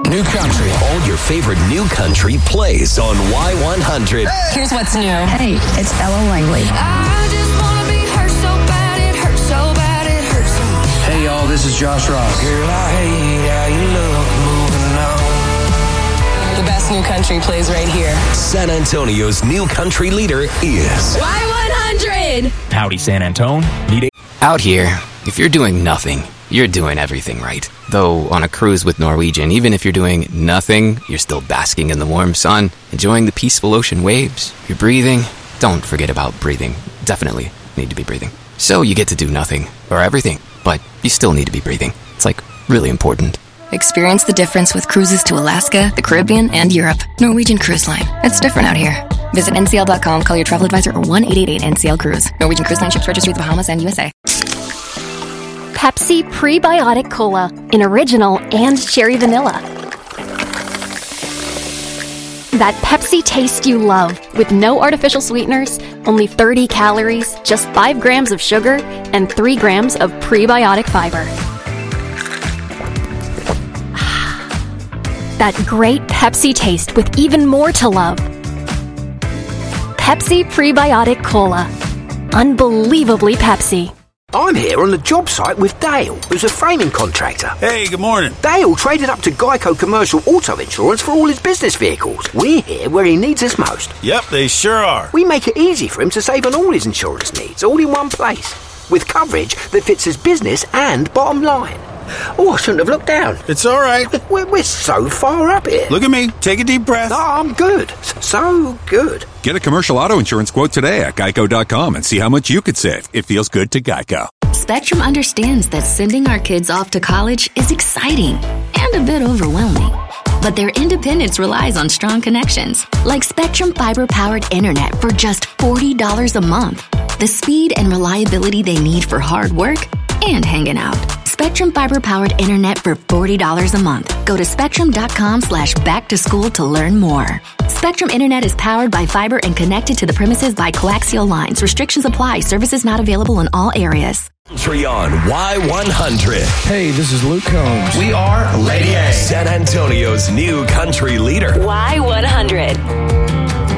New country. All your favorite new country plays on Y100. Here's what's new. Hey, it's Ella Langley. I just wanna be hurt so bad, it hurts so bad, it hurts so bad. Hey, y'all, this is Josh Ross. Girl, I hate how you look moving on. The best new country plays right here. San Antonio's new country leader is Y100! Howdy, San Antone. Out here, if you're doing nothing, you're doing everything right. Though on a cruise with Norwegian, even if you're doing nothing, you're still basking in the warm sun, enjoying the peaceful ocean waves. You're breathing. Don't forget about breathing. Definitely need to be breathing. So you get to do nothing, or everything, but you still need to be breathing. It's like really important. Experience the difference with cruises to Alaska, the Caribbean, and Europe. Norwegian Cruise Line. It's different out here. Visit ncl.com, call your travel advisor, or 1-888-NCL-CRUISE. Norwegian Cruise Line ships registry the Bahamas and USA. Pepsi Prebiotic Cola in original and cherry vanilla. That Pepsi taste you love with no artificial sweeteners, only 30 calories, just 5 grams of sugar, and 3 grams of prebiotic fiber. That great Pepsi taste with even more to love. Pepsi Prebiotic Cola. Unbelievably Pepsi. I'm here on the job site with Dale, who's a framing contractor. Hey, good morning. Dale traded up to Geico Commercial Auto Insurance for all his business vehicles. We're here where he needs us most. Yep, they sure are. We make it easy for him to save on all his insurance needs, all in one place, with coverage that fits his business and bottom line. Oh, I shouldn't have looked down. It's all right. We're so far up here. Look at me. Take a deep breath. Oh, I'm good. So good. Get a commercial auto insurance quote today at geico.com and see how much you could save. It feels good to Geico. Spectrum understands that sending our kids off to college is exciting and a bit overwhelming. But their independence relies on strong connections, like Spectrum fiber-powered internet for just $40 a month. The speed and reliability they need for hard work and hanging out. Spectrum fiber-powered internet for $40 a month. Go to spectrum.com/back-to-school to learn more. Spectrum Internet is powered by fiber and connected to the premises by coaxial lines. Restrictions apply. Services not available in all areas. Country on Y100. Hey, this is Luke Combs. We are Lady A. San Antonio's new country leader. Y100.